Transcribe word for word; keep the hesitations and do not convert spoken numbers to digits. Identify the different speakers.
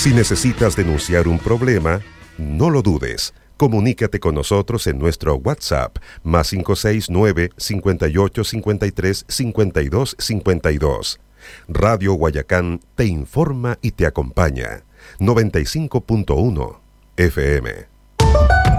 Speaker 1: Si necesitas denunciar un problema, no lo dudes. Comunícate con nosotros en nuestro WhatsApp, más cinco seis nueve, cinco ocho cinco tres, cinco dos cinco dos. Radio Guayacán te informa y te acompaña. noventa y cinco punto uno F M.